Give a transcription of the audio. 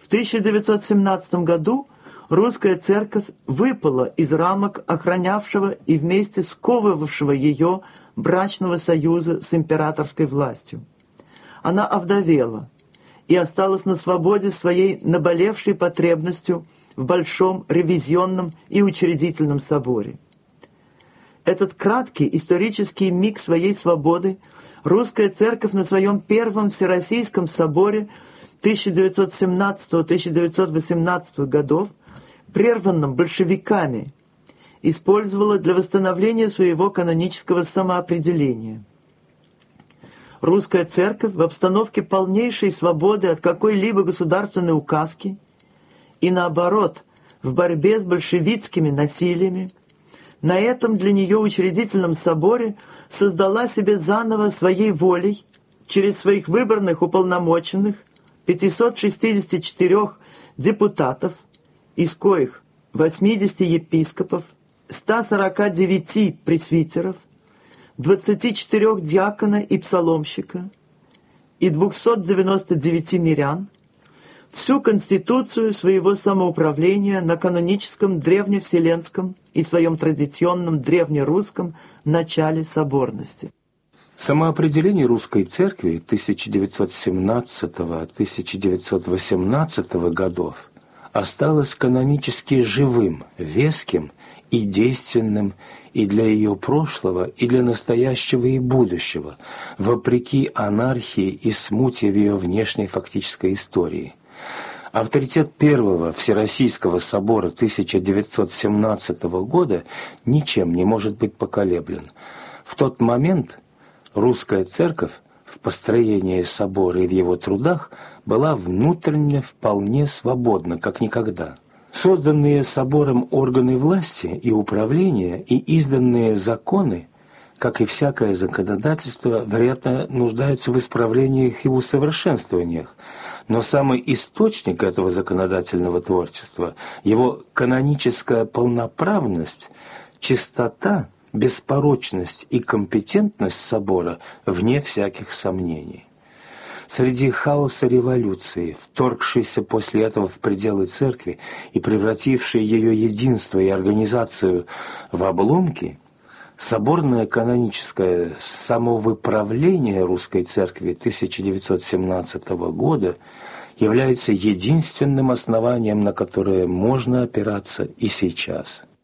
В 1917 году русская церковь выпала из рамок охранявшего и вместе сковывавшего ее брачного союза с императорской властью. Она овдовела и осталась на свободе своей наболевшей потребностью в большом ревизионном и учредительном соборе. Этот краткий исторический миг своей свободы русская церковь на своем первом Всероссийском соборе 1917-1918 годов, прерванном большевиками, использовала для восстановления своего канонического самоопределения. Русская церковь в обстановке полнейшей свободы от какой-либо государственной указки и, наоборот, в борьбе с большевистскими насилиями, на этом для нее учредительном соборе создала себе заново своей волей, через своих выборных уполномоченных, 564 депутатов, из коих 80 епископов, 149 пресвитеров, 24 диакона и псаломщика и 299 мирян, всю конституцию своего самоуправления на каноническом древневселенском и своем традиционном древнерусском начале соборности. Самоопределение русской церкви 1917-1918 годов осталось канонически живым, веским и действенным и для ее прошлого, и для настоящего и будущего, вопреки анархии и смуте в ее внешней фактической истории. Авторитет Первого Всероссийского собора 1917 года ничем не может быть поколеблен. В тот момент русская церковь в построении собора и в его трудах была внутренне вполне свободна, как никогда. Созданные собором органы власти и управления и изданные законы, как и всякое законодательство, вероятно, нуждаются в исправлениях и усовершенствованиях, но самый источник этого законодательного творчества, его каноническая полноправность, чистота, беспорочность и компетентность собора вне всяких сомнений. Среди хаоса революции, вторгшейся после этого в пределы церкви и превратившей ее единство и организацию в обломки, соборное каноническое самовыправление русской церкви 1917 года является единственным основанием, на которое можно опираться и сейчас.